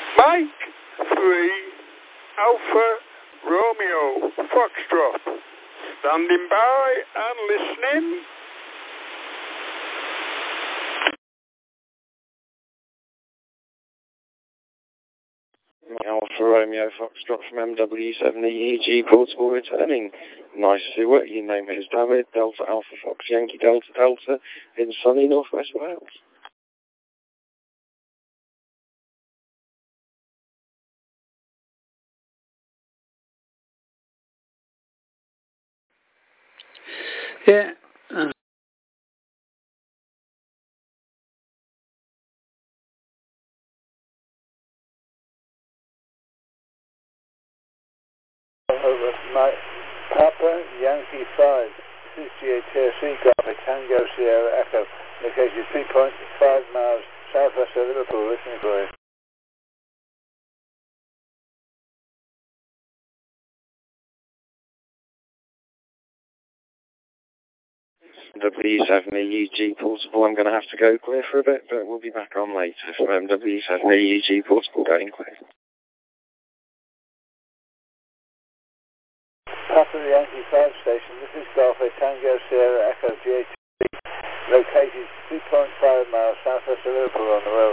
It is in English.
Mike 3 Alpha Romeo Foxtrot. Standing by and listening. Alpha Romeo Foxtrot from MW7EEG Portable returning. Nice to see what your name is, David, Delta Alpha Fox Yankee Delta Delta in sunny Northwest Wales. Yeah. Over my Papa Yankee 5. This is GHC Golf Tango Sierra Echo. Located 3.5 miles southwest of Liverpool. Listening for you. MW7EEG Portable, I'm going to have to go clear for a bit, but we'll be back on later from MW7EEG Portable going clear. Papa Yankee 5 station. This is Golf Tango Sierra Echo GHC. Located 2.5 miles southwest of Liverpool on the road.